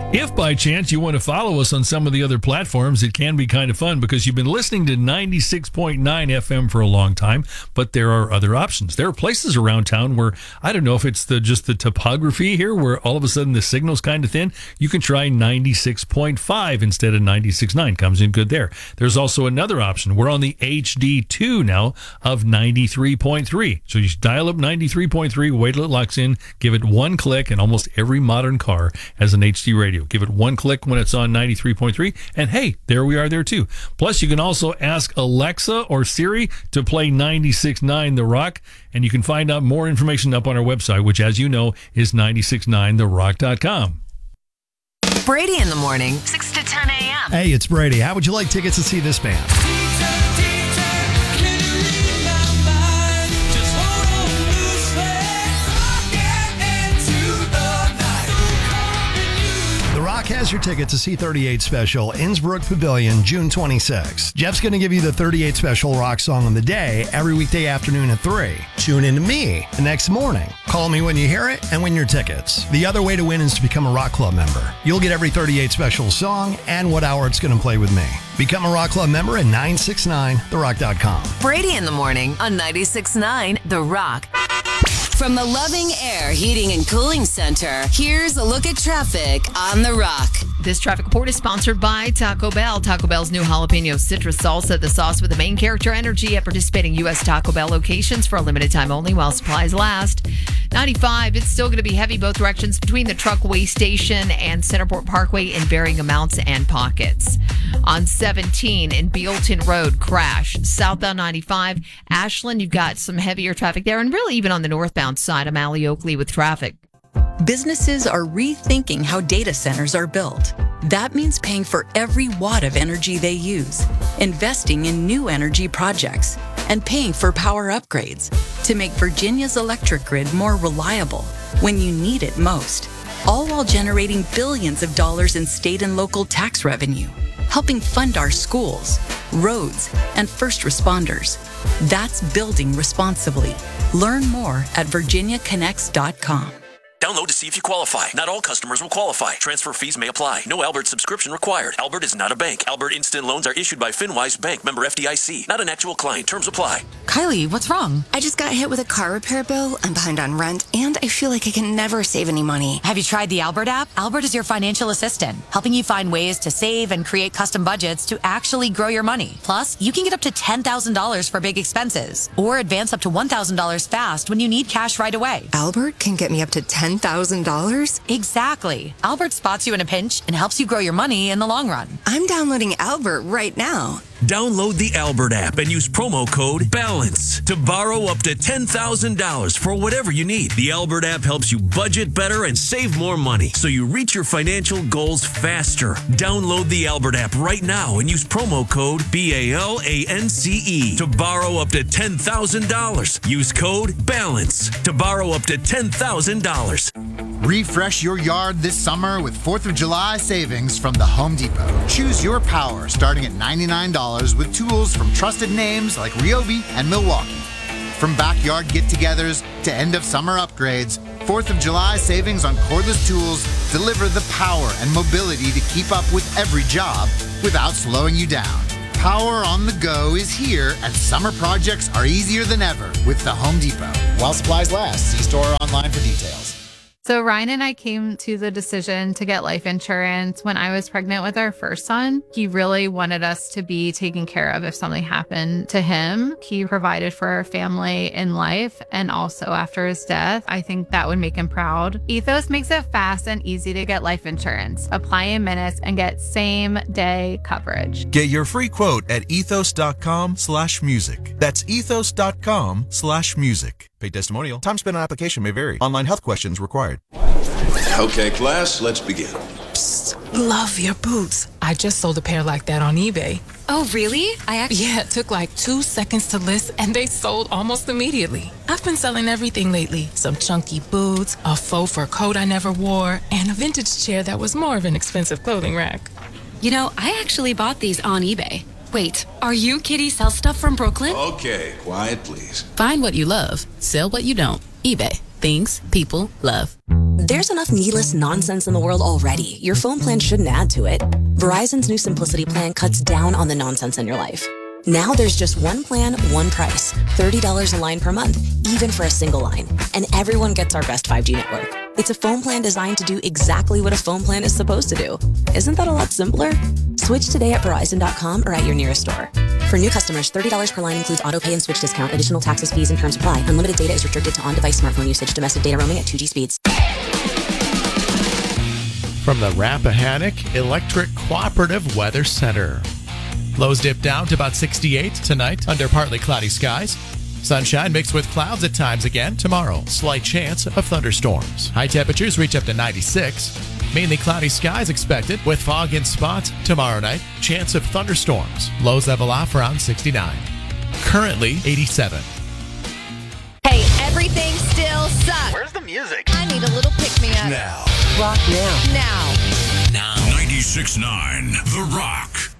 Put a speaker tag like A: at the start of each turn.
A: If by chance you want to follow us on some of the other platforms, it can be kind of fun because you've been listening to 96.9 FM for a long time, but there are other options. There are places around town where, I don't know if it's just the topography here, where all of a sudden the signal's kind of thin. You can try 96.5 instead of 96.9. Comes in good there. There's also another option. We're on the HD2 now of 93.3. So you dial up 93.3, wait till it locks in, give it one click, and almost every modern car has an HD radio. Give it one click when it's on 93.3, and hey, there we are there too. Plus, you can also ask Alexa or Siri to play 96.9 The Rock, and you can find out more information up on our website, which, as you know, is 969therock.com.
B: Brady in the morning, 6 to 10 a.m.
C: Hey, it's Brady. How would you like tickets to see this band? The Rock has your ticket to see 38 Special, Innsbruck Pavilion, June 26. Jeff's going to give you the 38 Special Rock song of the day every weekday afternoon at 3. Tune in to me the next morning. Call me when you hear it and win your tickets. The other way to win is to become a Rock Club member. You'll get every 38 Special song and what hour it's going to play with me. Become a Rock Club member at 969therock.com.
B: Brady in the morning on 96.9 The Rock. From the Loving Air Heating and Cooling Center, here's a look at traffic on The Rock.
D: This traffic report is sponsored by Taco Bell. Taco Bell's new jalapeno citrus salsa, the sauce with the main character energy at participating U.S. Taco Bell locations for a limited time only while supplies last. 95, it's still going to be heavy both directions between the Truckway Station and Centerport Parkway in varying amounts and pockets. On 17 in Bealton Road, crash. Southbound 95, Ashland, you've got some heavier traffic there, and really even on the northbound side of Malley Oakley with traffic.
E: Businesses are rethinking how data centers are built. That means paying for every watt of energy they use, investing in new energy projects, and paying for power upgrades to make Virginia's electric grid more reliable when you need it most, all while generating billions of dollars in state and local tax revenue, helping fund our schools, roads, and first responders. That's building responsibly. Learn more at virginiaconnects.com.
F: Download to see if you qualify. Not all customers will qualify. Transfer fees may apply. No Albert subscription required. Albert is not a bank. Albert Instant Loans are issued by FinWise Bank, member FDIC. Not an actual client. Terms apply.
G: Kylie, what's wrong? I just got hit with a car repair bill. I'm behind on rent, and I feel like I can never save any money.
H: Have you tried the Albert app? Albert is your financial assistant, helping you find ways to save and create custom budgets to actually grow your money. Plus, you can get up to $10,000 for big expenses, or advance up to $1,000 fast when you need cash right away.
G: Albert can get me up to $10,000?
H: Exactly. Albert spots you in a pinch and helps you grow your money in the long run.
G: I'm downloading Albert right now.
F: Download the Albert app and use promo code BALANCE to borrow up to $10,000 for whatever you need. The Albert app helps you budget better and save more money so you reach your financial goals faster. Download the Albert app right now and use promo code BALANCE to borrow up to $10,000. Use code BALANCE to borrow up to $10,000.
I: Refresh your yard this summer with 4th of July savings from the Home Depot. Choose your power starting at $99 with tools from trusted names like Ryobi and Milwaukee. From backyard get-togethers to end-of-summer upgrades, 4th of July savings on cordless tools deliver the power and mobility to keep up with every job without slowing you down. Power on the go is here, and summer projects are easier than ever with the Home Depot. While supplies last, see store or online for details.
J: So Ryan and I came to the decision to get life insurance when I was pregnant with our first son. He really wanted us to be taken care of if something happened to him. He provided for our family in life and also after his death. I think that would make him proud. Ethos makes it fast and easy to get life insurance. Apply in minutes and get same day coverage.
K: Get your free quote at ethos.com/music. That's ethos.com/music. Paid testimonial. Time spent on application may vary. Online health questions required.
L: Okay, class, let's begin.
M: Psst, love your boots. I just sold a pair like that on eBay.
N: Oh, really?
M: Yeah, it took like 2 seconds to list and they sold almost immediately. I've been selling everything lately. Some chunky boots, a faux fur coat I never wore, and a vintage chair that was more of an expensive clothing rack.
N: You know, I actually bought these on eBay. Wait, are you Kitty Sell Stuff from Brooklyn?
L: Okay, quiet please.
O: Find what you love, sell what you don't. eBay. Things people love. There's enough needless nonsense in the world already. Your phone plan shouldn't add to it. Verizon's new Simplicity plan cuts down on the nonsense in your life. Now there's just one plan, one price. $30 a line per month, even for a single line. And everyone gets our best 5G network. It's a phone plan designed to do exactly what a phone plan is supposed to do. Isn't that a lot simpler? Switch today at Verizon.com or at your nearest store. For new customers, $30 per line includes auto pay and switch discount. Additional taxes, fees, and terms apply. Unlimited data is restricted to on-device smartphone usage. Domestic data roaming at 2G speeds.
P: From the Rappahannock Electric Cooperative Weather Center. Lows dip down to about 68 tonight under partly cloudy skies. Sunshine mixed with clouds at times again tomorrow. Slight chance of thunderstorms. High temperatures reach up to 96. Mainly cloudy skies expected with fog in spots tomorrow night. Chance of thunderstorms. Lows level off around 69. Currently 87.
Q: Hey, everything still sucks.
R: Where's the music?
Q: I need a little pick-me-up.
R: Now.
Q: Rock now. Now.
S: 96.9 The Rock.